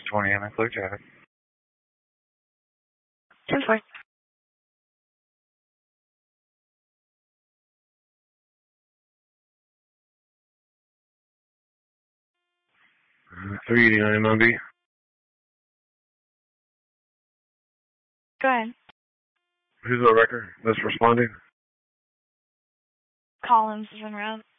20 and clear traffic. 10-4. Mm-hmm. 389 MLB. Go ahead. Who's the record that's responding? Collins is en route.